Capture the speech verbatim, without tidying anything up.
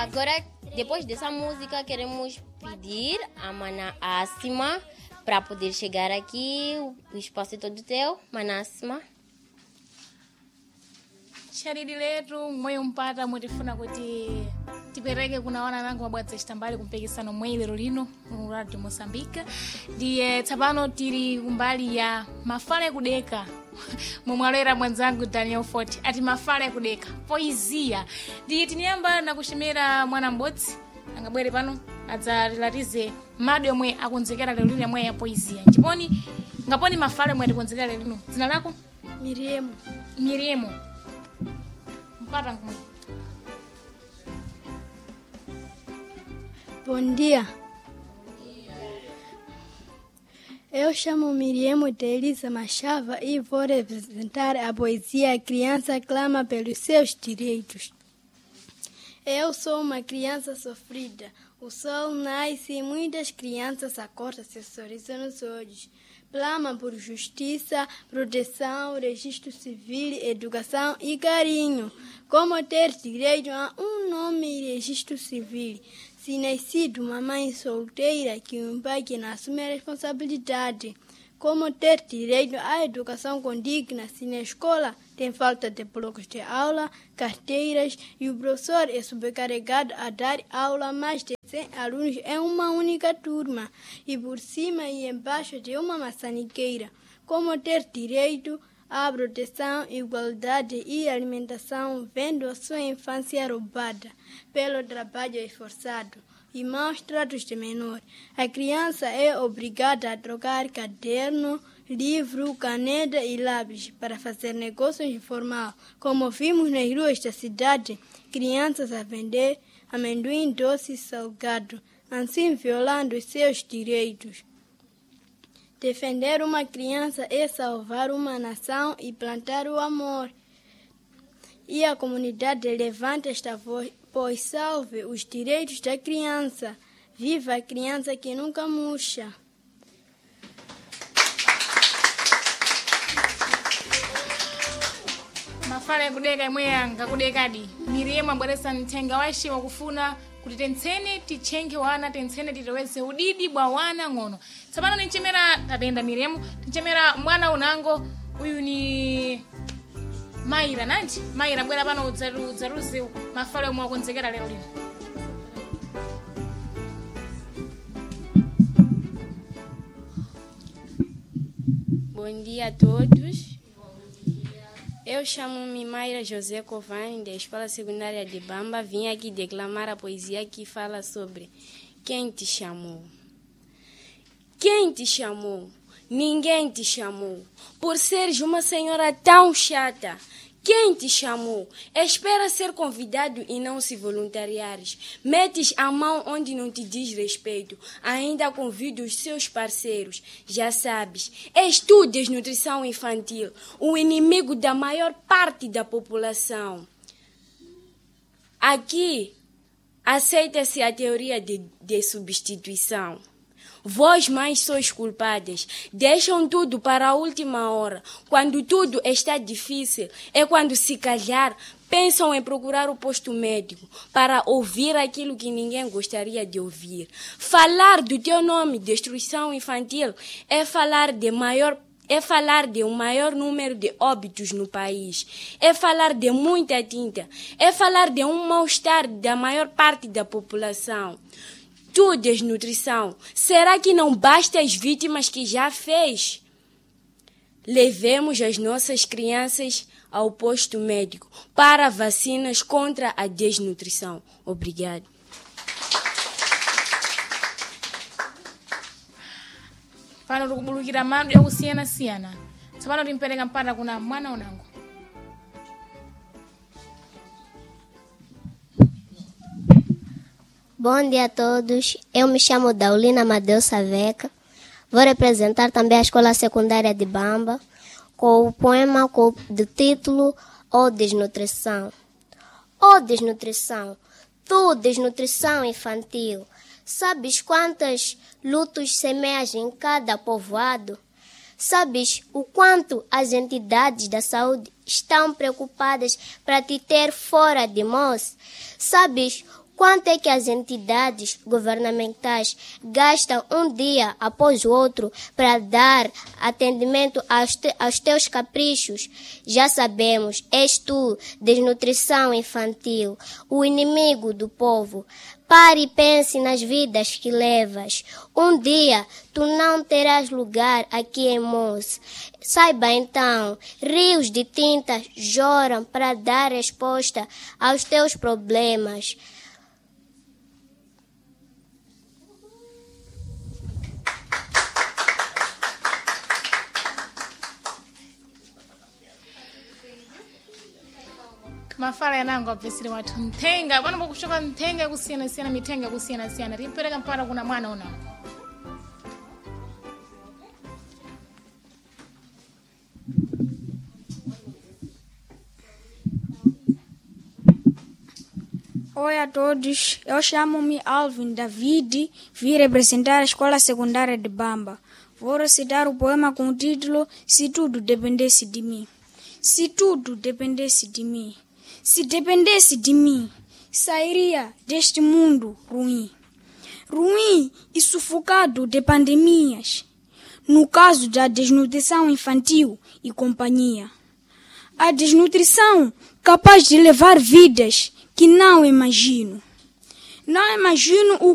Agora, depois dessa música, queremos pedir a Mana Asima para poder chegar aqui. O espaço é todo teu, Mana Asima. Sharidi letu moyo mpata mutifuna kuti tipereke kunaona nangu mabwadza chitambali kumpikisano mwe lero lino mu Radio Mozambique. Ndiye tsapano tili kumbali ya mafala kudeka. Mumwalera mwenzangu Daniel Fort ati mafala kudeka poezia. Ndiye tiniyamba na kushimira mwana mbodzi angabwere pano adzalatize mado yomwe akonzekera lero lino mwe ya poezia. Chiponi ngaponi mafala mwe tikonzekera lero lino. Dzina lako? Miriam. Miriam. Bom dia. Eu chamo Miriam Teresa Machava e vou representar a poesia Criança Clama pelos Seus Direitos. Eu sou uma criança sofrida. O sol nasce e muitas crianças acordam seus sorrisos nos olhos. Clamam por justiça, proteção, registro civil, educação e carinho. Como ter direito a um nome e registro civil. Se nascido uma mãe solteira, que um pai que não assume a responsabilidade. Como ter direito à educação condigna, se na escola tem falta de blocos de aula, carteiras e o professor é sobrecarregado a dar aula a mais de cem alunos em uma única turma e por cima e embaixo de uma maçaniqueira. Como ter direito à proteção, igualdade e alimentação, vendo a sua infância roubada pelo trabalho esforçado e maus tratos de menor. A criança é obrigada a trocar caderno, livro, caneta e lápis para fazer negócios informal, como vimos nas ruas da cidade, crianças a vender amendoim doce e salgado, assim violando os seus direitos. Defender uma criança é salvar uma nação e plantar o amor. E a comunidade levanta esta voz, pois salve os direitos da criança. Viva a criança que nunca murcha. Mafala kudeka imwe yanga kudekadi. Miriam abweresa mtenga washi wakufuna kuti tentsene tichenge wana, tentsene titeweze udidi bwa wana ng'ono. Tsapano tinchemera tatenda Miriam, tinchemera mwana unango uyu ni Maira nanji. Maira bwera pano udzaru udzaruze mafala omwe akonzekera lero lino. Bom dia a todos. Eu chamo-me Maira José Covani, da Escola Secundária de Bamba. Vim aqui declamar a poesia que fala sobre quem te chamou. Quem te chamou? Ninguém te chamou. Por seres uma senhora tão chata. Quem te chamou? Espera ser convidado e não se voluntariares. Metes a mão onde não te diz respeito. Ainda convida os seus parceiros. Já sabes, és tu desnutrição infantil, o inimigo da maior parte da população. Aqui, aceita-se a teoria de, de substituição. Vós, mães, sois culpadas. Deixam tudo para a última hora. Quando tudo está difícil, é quando, se calhar, pensam em procurar o posto médico para ouvir aquilo que ninguém gostaria de ouvir. Falar do teu nome, destruição infantil, é falar de maior É falar de um maior número de óbitos no país. É falar de muita tinta. É falar de um mal-estar da maior parte da população. Tu, desnutrição, será que não basta as vítimas que já fez? Levemos as nossas crianças ao posto médico para vacinas contra a desnutrição. Obrigado. Pano tukubulukira madu yakusiyana-siyana. Tsopano timpereka mpata kuna mwana unango. Bom dia a todos, eu me chamo Daulina Amadeu Saveca, vou representar também a Escola Secundária de Bamba, com o poema com o título Ó Desnutrição. Ó Desnutrição, tu desnutrição infantil, sabes quantos lutos semeias em cada povoado? Sabes o quanto as entidades da saúde estão preocupadas para te ter fora de nós? Sabes Quanto é que as entidades governamentais gastam um dia após o outro para dar atendimento aos, te, aos teus caprichos? Já sabemos, és tu, desnutrição infantil, o inimigo do povo. Pare e pense nas vidas que levas. Um dia tu não terás lugar aqui em Moço. Saiba então, rios de tinta choram para dar resposta aos teus problemas. mafala yanangu apesile watu mtenga bwana bokushoka mtenga kusiyana siyana mitenga kusiyana siyana rimpeleka mpaka kuna mwana una Oi a todos, eu chamo-me Alvin David, vim representar a Escola Secundária de Bamba. Vou recitar o poema com o título Se Tudo Dependesse de Mim. Se tudo dependesse de mim, se dependesse de mim, sairia deste mundo ruim. Ruim e sufocado de pandemias, no caso da desnutrição infantil e companhia. A desnutrição capaz de levar vidas que não imagino. Não imagino o